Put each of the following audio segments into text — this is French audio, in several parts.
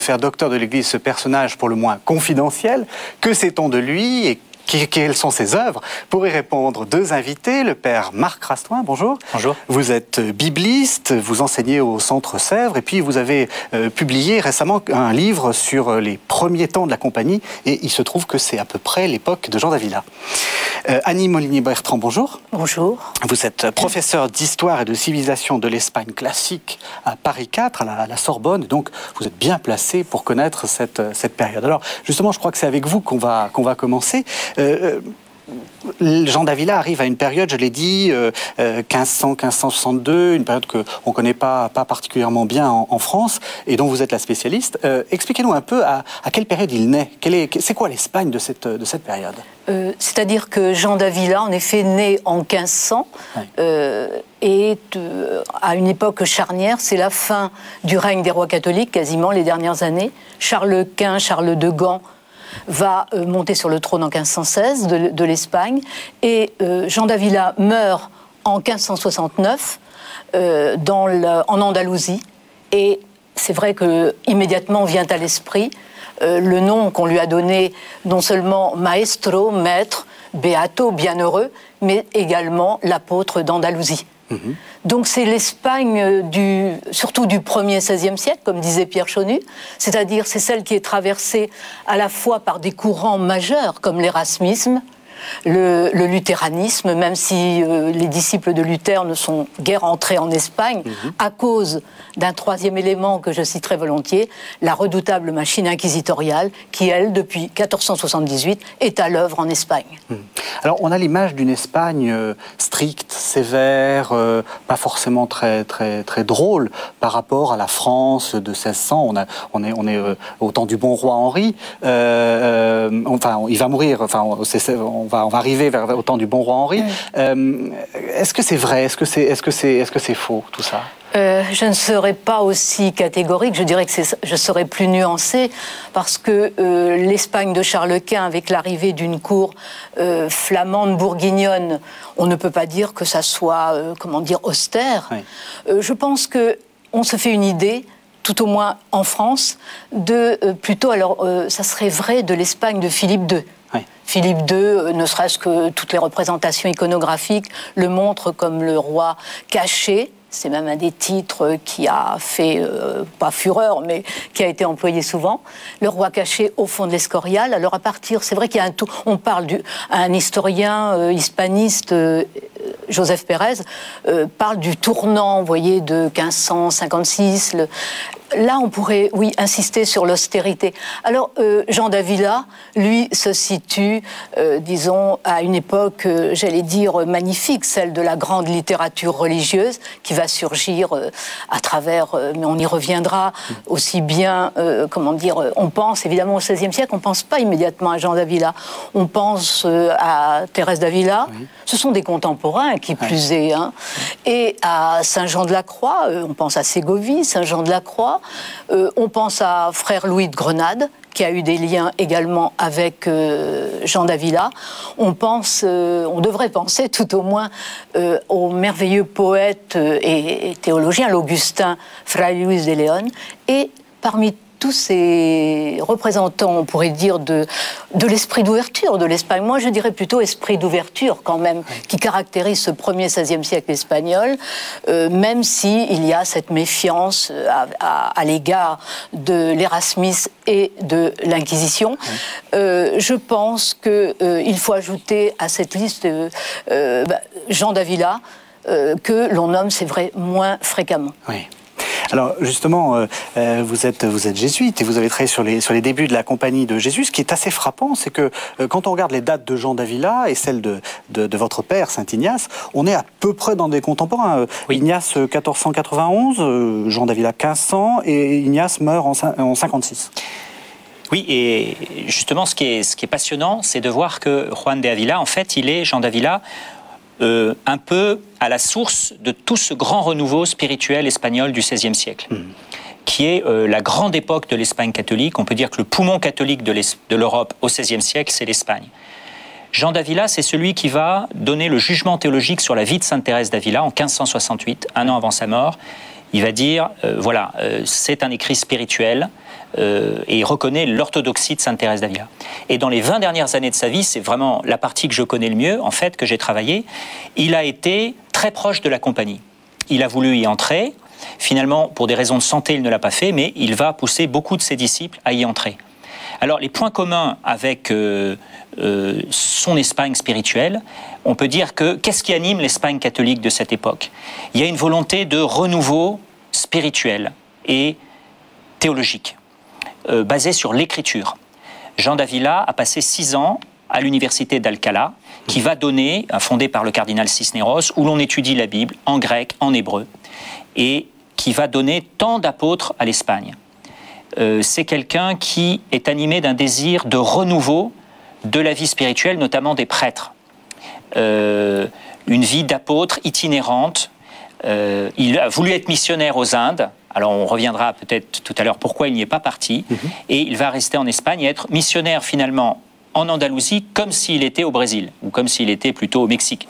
faire docteur de l'Église ce personnage pour le moins confidentiel. Que sait-on de lui et quelles sont ses œuvres? Pour y répondre, deux invités, le père Marc Rastoin, bonjour. Bonjour. Vous êtes bibliste, vous enseignez au Centre Sèvres et puis vous avez publié récemment un livre sur les premiers temps de la compagnie et il se trouve que c'est à peu près l'époque de Jean Davila. Annie Molinier-Bertrand, bonjour. Bonjour. Vous êtes professeur d'histoire et de civilisation de l'Espagne classique à Paris 4, à la Sorbonne, donc vous êtes bien placé pour connaître cette période. Alors justement, je crois que c'est avec vous qu'on va commencer. Jean Davila arrive à une période, je l'ai dit, 1500-1562, une période qu'on ne connaît pas particulièrement bien en France, et dont vous êtes la spécialiste. Expliquez-nous un peu à quelle période il naît. C'est quoi l'Espagne de cette période? C'est-à-dire que Jean Davila, en effet, naît en 1500, oui. Et à une époque charnière, c'est la fin du règne des rois catholiques, quasiment les dernières années. Charles Quint, Charles de Gand va monter sur le trône en 1516 de l'Espagne, et Jean Davila meurt en 1569 en Andalousie, et c'est vrai que immédiatement vient à l'esprit le nom qu'on lui a donné, non seulement maestro, maître, beato, bienheureux, mais également l'apôtre d'Andalousie. Donc c'est l'Espagne surtout du 1er XVIe siècle, comme disait Pierre Chonu, c'est-à-dire c'est celle qui est traversée à la fois par des courants majeurs comme l'érasmisme, le luthéranisme, même si les disciples de Luther ne sont guère entrés en Espagne, à cause d'un troisième élément que je citerai volontiers, la redoutable machine inquisitoriale qui, elle, depuis 1478, est à l'œuvre en Espagne. Alors, on a l'image d'une Espagne stricte, sévère, pas forcément très drôle par rapport à la France de 1600. On est au temps du bon roi Henri. Enfin, il va mourir. Enfin, on va arriver au temps du bon roi Henri. Est-ce que c'est vrai? Est-ce que c'est faux, tout ça? Je ne serais pas aussi catégorique, je dirais que je serais plus nuancée, parce que l'Espagne de Charles Quint, avec l'arrivée d'une cour flamande bourguignonne, on ne peut pas dire que ça soit, austère. Oui. Je pense qu'on se fait une idée, tout au moins en France, ça serait vrai de l'Espagne de Philippe II. Oui. Philippe II, ne serait-ce que toutes les représentations iconographiques le montrent comme le roi caché. C'est même un des titres qui a fait, pas fureur, mais qui a été employé souvent. Le roi caché au fond de l'Escorial. Alors à partir, c'est vrai qu'il y a un tout. On parle un historien hispaniste, Joseph Pérez, parle du tournant, vous voyez, de 1556. Là, on pourrait, oui, insister sur l'austérité. Alors, Jean Davila, lui, se situe, disons, à une époque, j'allais dire, magnifique, celle de la grande littérature religieuse, qui va surgir à travers, mais on y reviendra, aussi bien, on pense évidemment au XVIe siècle, on ne pense pas immédiatement à Jean Davila, on pense à Thérèse d'Avila, oui. Ce sont des contemporains, qui plus est, hein. Et à Saint-Jean de la Croix, on pense à Ségovie, Saint-Jean de la Croix, on pense à Frère Louis de Grenade, qui a eu des liens également avec Jean Davila. On devrait penser tout au moins au merveilleux poète et théologien, l'Augustin Fray Luis de León, et parmi tous ces représentants, on pourrait dire, de l'esprit d'ouverture de l'Espagne. Moi, je dirais plutôt esprit d'ouverture, quand même, qui caractérise ce 1er XVIe siècle espagnol, même s'il y a cette méfiance à l'égard de l'érasmisme et de l'Inquisition. Je pense qu'il faut ajouter à cette liste Jean Davila, que l'on nomme, c'est vrai, moins fréquemment. Oui. Alors justement, vous êtes jésuite et vous avez travaillé sur les débuts de la compagnie de Jésus. Ce qui est assez frappant, c'est que quand on regarde les dates de Jean Davila et celles de votre père, Saint Ignace, on est à peu près dans des contemporains. Oui. Ignace 1491, Jean Davila 1500 et Ignace meurt en 56. Oui, et justement, ce qui est passionnant, c'est de voir que Juan de Ávila, en fait, Jean Davila, un peu à la source de tout ce grand renouveau spirituel espagnol du XVIe siècle, qui est la grande époque de l'Espagne catholique. On peut dire que le poumon catholique de l'Europe au XVIe siècle, c'est l'Espagne. Jean d'Ávila, c'est celui qui va donner le jugement théologique sur la vie de Sainte Thérèse d'Ávila en 1568, un an avant sa mort. Il va dire, c'est un écrit spirituel, et il reconnaît l'orthodoxie de Sainte Thérèse d'Avila. Et dans les 20 dernières années de sa vie, c'est vraiment la partie que je connais le mieux, en fait, que j'ai travaillé, il a été très proche de la compagnie. Il a voulu y entrer. Finalement, pour des raisons de santé, il ne l'a pas fait, mais il va pousser beaucoup de ses disciples à y entrer. Alors, les points communs avec son Espagne spirituelle, on peut dire que qu'est-ce qui anime l'Espagne catholique de cette époque? Il y a une volonté de renouveau spirituel et théologique, basée sur l'écriture. Jean d'Avila a passé 6 ans à l'université d'Alcalá, qui va donner, fondée par le cardinal Cisneros, où l'on étudie la Bible en grec, en hébreu, et qui va donner tant d'apôtres à l'Espagne. C'est quelqu'un qui est animé d'un désir de renouveau de la vie spirituelle, notamment des prêtres. Une vie d'apôtre itinérante. Il a voulu être missionnaire aux Indes. Alors on reviendra peut-être tout à l'heure pourquoi il n'y est pas parti. Et il va rester en Espagne et être missionnaire finalement en Andalousie comme s'il était au Brésil, ou comme s'il était plutôt au Mexique.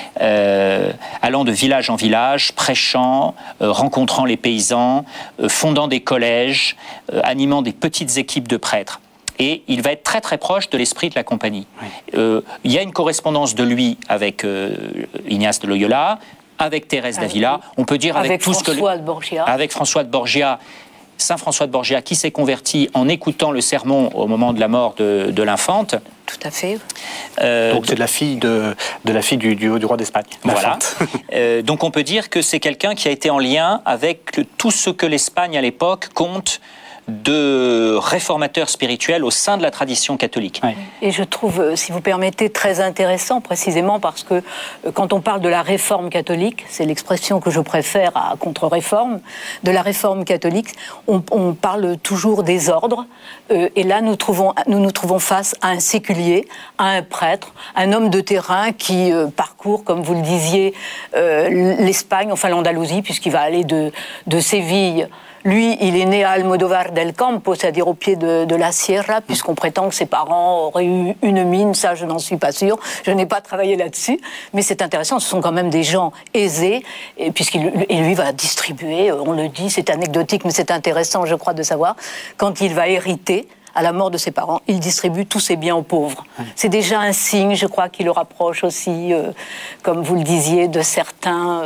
Allant de village en village, prêchant, rencontrant les paysans, fondant des collèges, animant des petites équipes de prêtres. Et il va être très très proche de l'esprit de la compagnie. Il y a une correspondance de lui avec Ignace de Loyola, avec Thérèse d'Avila, on peut dire avec tout François de Borgia. Avec François de Borgia, Saint François de Borgia, qui s'est converti en écoutant le sermon au moment de la mort de l'infante. Tout à fait. Donc c'est de la fille du roi d'Espagne. Voilà. Donc on peut dire que c'est quelqu'un qui a été en lien avec tout ce que l'Espagne à l'époque compte de réformateurs spirituels au sein de la tradition catholique. Oui. Et je trouve, si vous permettez, très intéressant précisément parce que quand on parle de la réforme catholique, c'est l'expression que je préfère à contre-réforme, de la réforme catholique, on parle toujours des ordres, et là nous nous trouvons face à un séculier, à un prêtre, un homme de terrain qui parcourt, comme vous le disiez, l'Espagne, enfin l'Andalousie, puisqu'il va aller de Séville. Lui, il est né à Almodóvar del Campo, c'est-à-dire au pied de la Sierra, puisqu'on prétend que ses parents auraient eu une mine, ça je n'en suis pas sûre, je n'ai pas travaillé là-dessus, mais c'est intéressant, ce sont quand même des gens aisés, et lui va distribuer, on le dit, c'est anecdotique, mais c'est intéressant, je crois, de savoir, quand il va hériter, à la mort de ses parents, il distribue tous ses biens aux pauvres. C'est déjà un signe, je crois, qui le rapproche aussi, comme vous le disiez, de certains,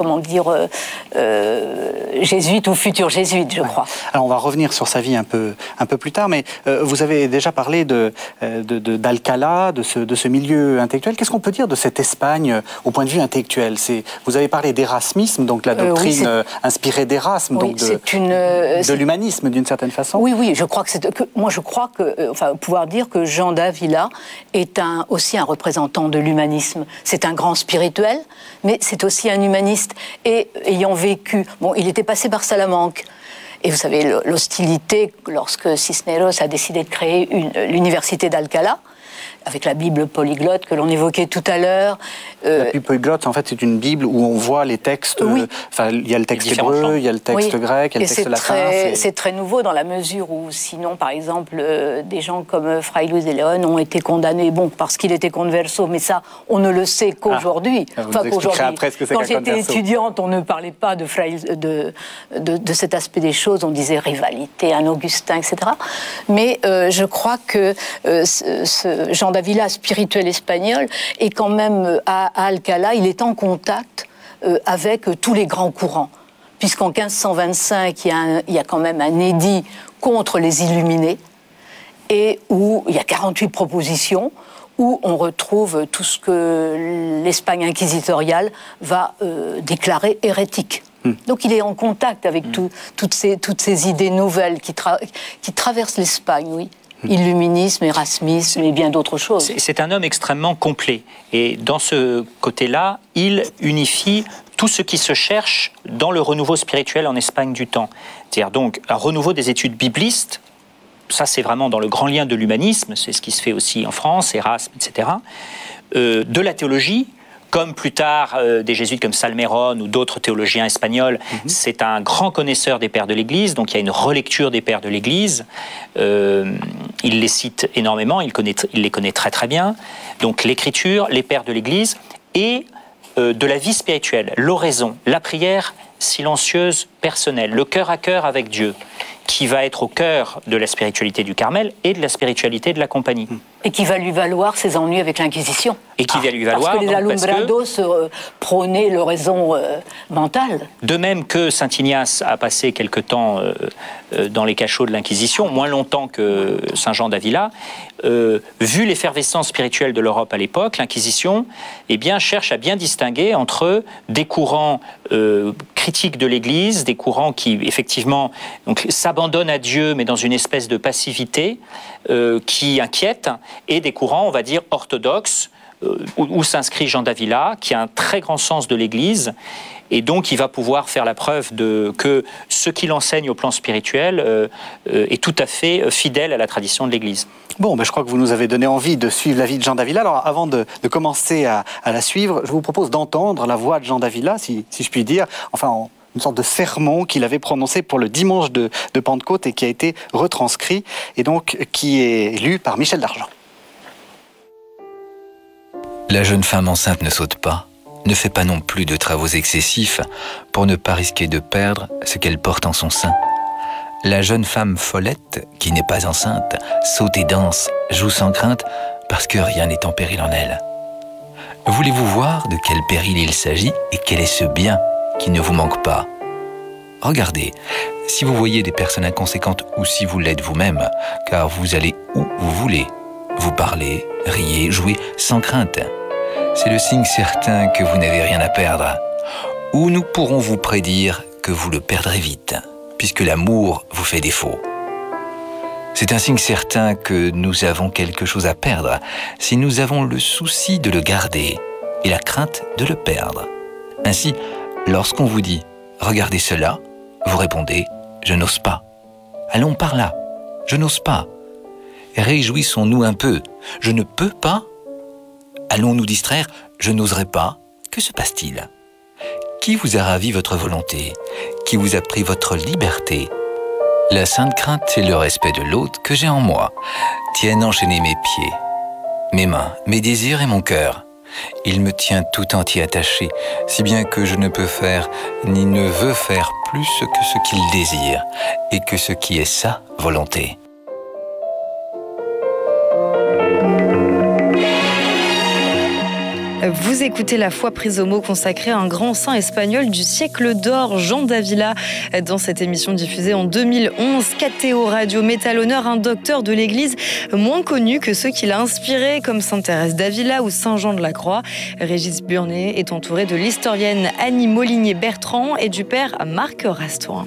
jésuites ou futurs jésuites, je crois. Alors on va revenir sur sa vie un peu plus tard, mais vous avez déjà parlé d'Alcalá, de ce milieu intellectuel. Qu'est-ce qu'on peut dire de cette Espagne au point de vue intellectuel? Vous avez parlé d'érasmisme, donc la doctrine inspirée d'Erasme, donc de l'humanisme d'une certaine façon. Oui, je crois que je crois pouvoir dire que Jean d'Avila est aussi un représentant de l'humanisme. C'est un grand spirituel, mais c'est aussi un humaniste. Et ayant vécu... il était passé par Salamanque. Et vous savez, l'hostilité, lorsque Cisneros a décidé de créer l'université d'Alcalá, avec la Bible polyglotte que l'on évoquait tout à l'heure. La Bible polyglotte, en fait, c'est une Bible où on voit les textes. Il y a le texte hébreu, il y a le texte grec, il y a le texte latin. C'est très nouveau dans la mesure où, sinon, par exemple, des gens comme Fray Luis de León ont été condamnés, parce qu'il était converso, mais ça, on ne le sait qu'aujourd'hui. Quand j'étais étudiante, on ne parlait pas de cet aspect des choses, on disait rivalité, un Augustin, etc. Mais je crois que Jean d'Avila, spirituel espagnol, et quand même à Alcalá, il est en contact avec tous les grands courants. Puisqu'en 1525, il y a quand même un édit contre les Illuminés, et où il y a 48 propositions, où on retrouve tout ce que l'Espagne inquisitoriale va déclarer hérétique. Donc il est en contact avec toutes ces idées nouvelles qui traversent l'Espagne, oui. Illuminisme, érasmisme et bien d'autres choses. C'est un homme extrêmement complet. Et dans ce côté-là, il unifie tout ce qui se cherche dans le renouveau spirituel en Espagne du temps. C'est-à-dire donc un renouveau des études biblistes. Ça, c'est vraiment dans le grand lien de l'humanisme. C'est ce qui se fait aussi en France, Erasme, etc. De la théologie, comme plus tard des jésuites comme Salmerón ou d'autres théologiens espagnols, c'est un grand connaisseur des pères de l'Église, donc il y a une relecture des pères de l'Église. Il les cite énormément, il les connaît très très bien. Donc l'écriture, les pères de l'Église et de la vie spirituelle, l'oraison, la prière, silencieuse personnelle, le cœur à cœur avec Dieu, qui va être au cœur de la spiritualité du Carmel et de la spiritualité de la compagnie. Et qui va lui valoir ses ennuis avec l'Inquisition. Et qui va lui valoir... Parce que les alumbrados prônaient l'oraison mentale. De même que saint Ignace a passé quelque temps dans les cachots de l'Inquisition, moins longtemps que saint Jean d'Avila, vu l'effervescence spirituelle de l'Europe à l'époque, l'Inquisition cherche à bien distinguer entre des courants critiques de l'Église, des courants qui effectivement s'abandonnent à Dieu mais dans une espèce de passivité qui inquiète, et des courants, on va dire, orthodoxes, où s'inscrit Jean d'Avila, qui a un très grand sens de l'Église, et donc il va pouvoir faire la preuve que ce qu'il enseigne au plan spirituel est tout à fait fidèle à la tradition de l'Église. Bon, je crois que vous nous avez donné envie de suivre la vie de Jean d'Avila. Alors, avant de commencer à la suivre, je vous propose d'entendre la voix de Jean d'Avila, si je puis dire, enfin, une sorte de sermon qu'il avait prononcé pour le dimanche de Pentecôte et qui a été retranscrit, et donc qui est lu par Michel Dargent. La jeune femme enceinte ne saute pas, ne fait pas non plus de travaux excessifs pour ne pas risquer de perdre ce qu'elle porte en son sein. La jeune femme follette, qui n'est pas enceinte, saute et danse, joue sans crainte, parce que rien n'est en péril en elle. Voulez-vous voir de quel péril il s'agit et quel est ce bien qui ne vous manque pas? Regardez, si vous voyez des personnes inconséquentes ou si vous l'êtes vous-même, car vous allez où vous voulez, vous parlez, riez, jouez sans crainte. C'est le signe certain que vous n'avez rien à perdre. Ou nous pourrons vous prédire que vous le perdrez vite, puisque l'amour vous fait défaut. C'est un signe certain que nous avons quelque chose à perdre si nous avons le souci de le garder et la crainte de le perdre. Ainsi, lorsqu'on vous dit « Regardez cela », vous répondez « Je n'ose pas ». Allons par là, je n'ose pas. Réjouissons-nous un peu, je ne peux pas. Allons nous distraire, je n'oserai pas. Que se passe-t-il? Qui vous a ravi votre volonté? Qui vous a pris votre liberté? La sainte crainte et le respect de l'autre que j'ai en moi tiennent enchaîner mes pieds, mes mains, mes désirs et mon cœur. Il me tient tout entier attaché, si bien que je ne peux faire ni ne veux faire plus que ce qu'il désire et que ce qui est sa volonté. Vous écoutez La foi prise au mot, consacrée à un grand saint espagnol du siècle d'or, Jean d'Avila, dans cette émission diffusée en 2011. KTO Radio met à l'honneur un docteur de l'Église moins connu que ceux qu'il a inspirés, comme sainte Thérèse d'Avila ou saint Jean de la Croix. Régis Burnet est entouré de l'historienne Annie Molinier-Bertrand et du père Marc Rastouin.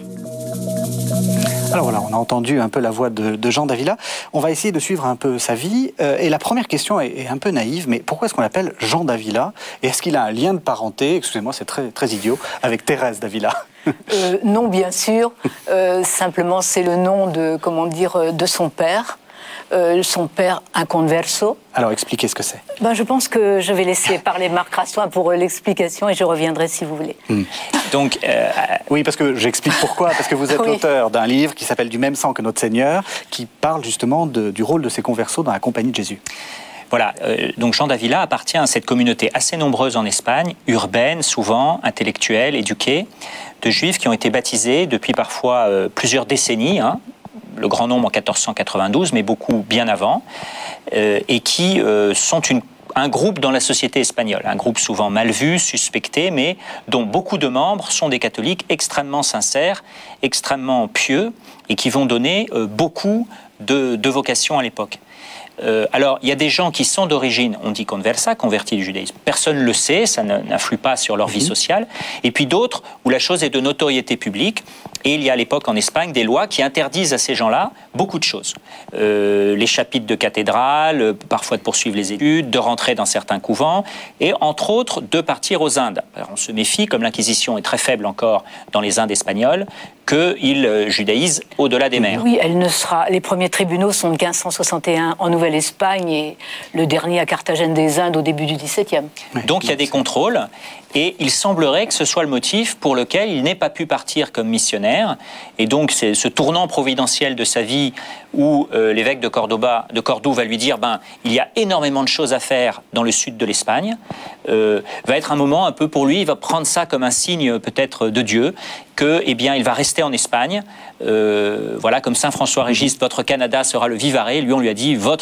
Alors voilà, on a entendu un peu la voix de Jean d'Avila. On va essayer de suivre un peu sa vie. Et la première question est un peu naïve, mais pourquoi est-ce qu'on l'appelle Jean d'Avila? Et est-ce qu'il a un lien de parenté, excusez-moi, c'est très, très idiot, avec Thérèse d'Avila? Non, bien sûr. Simplement, c'est le nom de son père. Son père, un converso. Alors, expliquez ce que c'est. Je pense que je vais laisser parler Marc Rastouin pour l'explication et je reviendrai si vous voulez. Donc, oui, parce que j'explique pourquoi. Parce que vous êtes l'auteur d'un livre qui s'appelle « Du même sang que notre Seigneur », qui parle justement du rôle de ces conversos dans la compagnie de Jésus. Voilà, donc Jean d'Avila appartient à cette communauté assez nombreuse en Espagne, urbaine souvent, intellectuelle, éduquée, de juifs qui ont été baptisés depuis parfois plusieurs décennies, le grand nombre en 1492, mais beaucoup bien avant, et qui sont un groupe dans la société espagnole, un groupe souvent mal vu, suspecté, mais dont beaucoup de membres sont des catholiques extrêmement sincères, extrêmement pieux, et qui vont donner beaucoup de vocations à l'époque. Alors, il y a des gens qui sont d'origine, on dit conversa, convertis du judaïsme. Personne ne le sait, ça n'influe pas sur leur vie sociale. Et puis d'autres où la chose est de notoriété publique. Et il y a à l'époque en Espagne des lois qui interdisent à ces gens-là beaucoup de choses. Les chapitres de cathédrale, parfois de poursuivre les études, de rentrer dans certains couvents, et entre autres de partir aux Indes. Alors, on se méfie, comme l'Inquisition est très faible encore dans les Indes espagnoles, qu'ils judaïsent au-delà des mers. Oui, les premiers tribunaux sont de 1561 en Nouvelle-Espagne et le dernier à Carthagène des Indes au début du XVIIe. Donc il y a des contrôles Et il semblerait que ce soit le motif pour lequel il n'ait pas pu partir comme missionnaire. Et donc, c'est ce tournant providentiel de sa vie où l'évêque de Cordoue va lui dire il y a énormément de choses à faire dans le sud de l'Espagne, va être un moment un peu pour lui, il va prendre ça comme un signe peut-être de Dieu, que, il va rester en Espagne. Voilà, comme Saint François Régis, votre Canada sera le Vivarais. Lui, on lui a dit,